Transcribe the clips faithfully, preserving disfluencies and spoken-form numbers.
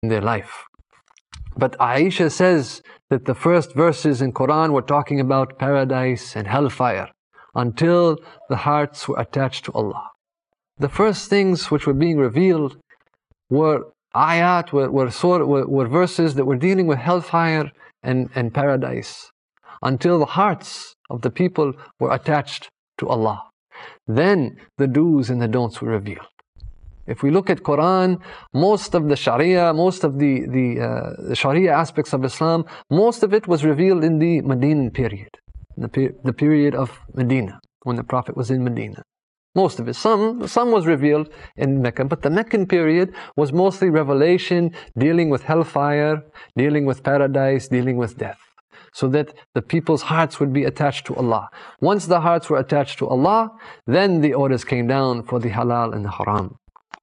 in their life. But Aisha says that the first verses in Quran were talking about paradise and hellfire until the hearts were attached to Allah. The first things which were being revealed were ayat, were, were, were, were verses that were dealing with hellfire and, and paradise until the hearts of the people were attached to Allah. Then the do's and the don'ts were revealed. If we look at Quran, most of the Sharia, most of the, the, uh, the Sharia aspects of Islam, most of it was revealed in the Medinan period, the, per the period of Medina, when the Prophet was in Medina. Most of it. Some, some was revealed in Mecca, but the Meccan period was mostly revelation, dealing with hellfire, dealing with paradise, dealing with death, so that the people's hearts would be attached to Allah. Once the hearts were attached to Allah, then the orders came down for the halal and the haram.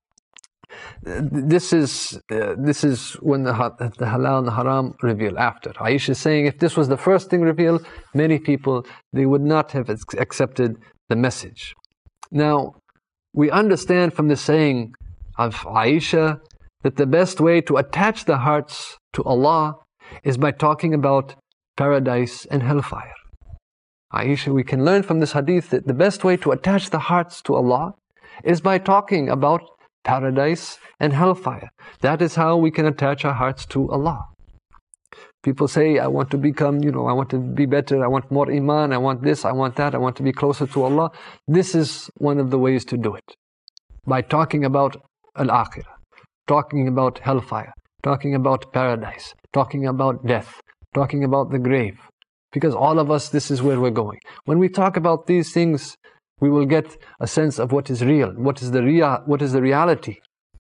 This is uh, this is when the, the halal and the haram revealed after. Aisha is saying if this was the first thing revealed, many people, they would not have accepted the message. Now, we understand from the saying of Aisha that the best way to attach the hearts to Allah is by talking about paradise and hellfire. Aisha, we can learn from this hadith that the best way to attach the hearts to Allah is by talking about paradise and hellfire. That is how we can attach our hearts to Allah. People say, I want to become, you know, I want to be better, I want more iman, I want this, I want that, I want to be closer to Allah. This is one of the ways to do it. By talking about al-akhirah, talking about hellfire, talking about paradise, talking about death, talking about the grave. Because all of us, this is where we're going. When we talk about these things, we will get a sense of what is real, what is the rea what is the reality.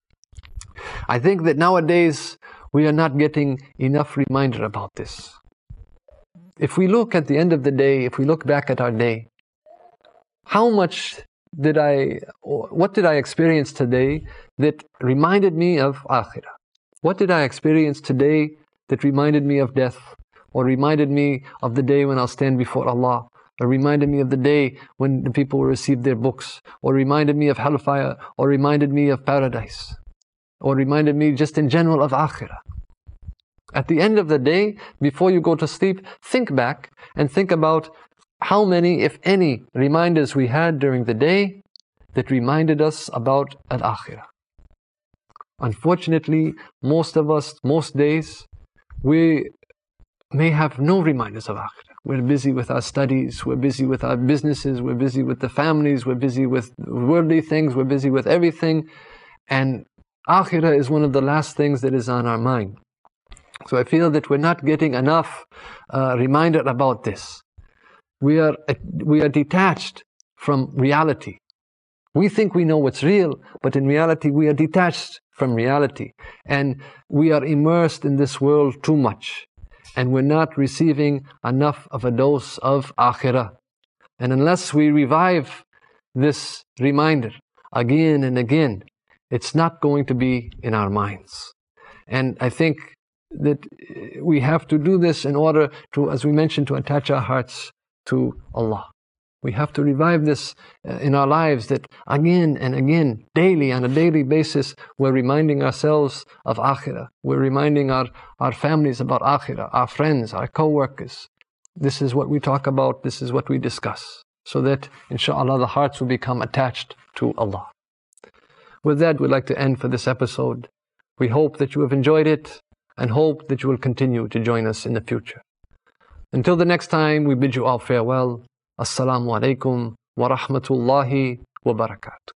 I think that nowadays we are not getting enough reminder about this. If we look at the end of the day, if we look back at our day, how much did I, what did I experience today that reminded me of akhirah? What did I experience today that reminded me of death, or reminded me of the day when I'll stand before Allah, or reminded me of the day when the people will receive their books, or reminded me of hellfire, or reminded me of paradise, or reminded me just in general of akhirah? At the end of the day, before you go to sleep, think back and think about how many, if any, reminders we had during the day that reminded us about al-akhirah. Unfortunately, most of us, most days, we may have no reminders of akhirah. We're busy with our studies, we're busy with our businesses, we're busy with the families, we're busy with worldly things, we're busy with everything. And akhirah is one of the last things that is on our mind. So I feel that we're not getting enough uh, reminder about this. We are, we are detached from reality. We think we know what's real, but in reality we are detached from reality. And we are immersed in this world too much. And we're not receiving enough of a dose of akhirah. And unless we revive this reminder again and again, it's not going to be in our minds. And I think that we have to do this in order to, as we mentioned, to attach our hearts to Allah. We have to revive this in our lives, that again and again, daily, on a daily basis, we're reminding ourselves of akhirah. We're reminding our, our families about akhirah, our friends, our co-workers. This is what we talk about, this is what we discuss, so that, inshallah, the hearts will become attached to Allah. With that, we'd like to end for this episode. We hope that you have enjoyed it, and hope that you will continue to join us in the future. Until the next time, we bid you all farewell. Assalamu alaikum wa rahmatullahi wa barakatuh.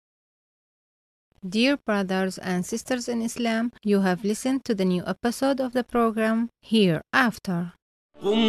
Dear brothers and sisters in Islam, you have listened to the new episode of the program Hereafter.